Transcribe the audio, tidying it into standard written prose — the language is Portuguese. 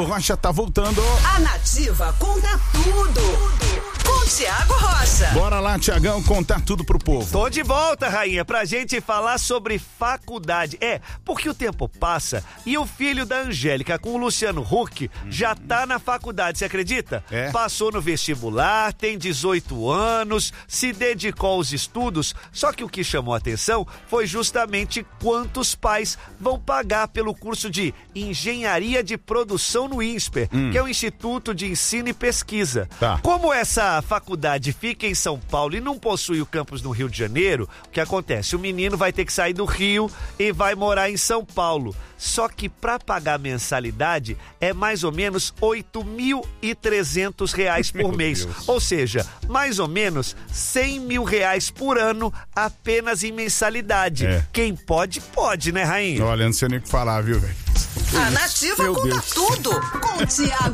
O Rocha tá voltando. A Nativa conta tudo. Com Tiago Rocha. Bora lá, Tiagão, contar tudo pro povo. Tô de volta, rainha, pra gente falar sobre faculdade. Porque o tempo passa e o filho da Angélica com o Luciano Huck já tá na faculdade, você acredita? Passou no vestibular, tem 18 anos, se dedicou aos estudos, só que o que chamou a atenção foi justamente quantos pais vão pagar pelo curso de Engenharia de Produção no INSPER, que é o Instituto de Ensino e Pesquisa. Como essa faculdade fica em São Paulo e não possui o campus no Rio de Janeiro, o que acontece? O menino vai ter que sair do Rio e vai morar em São Paulo. Só que para pagar a mensalidade é mais ou menos R$8.300 por mês. Ou seja, mais ou menos R$100 mil por ano apenas em mensalidade. Quem pode, pode, né, rainha? Olha, não sei nem o que falar, viu, velho? A Nativa conta tudo com o Tiago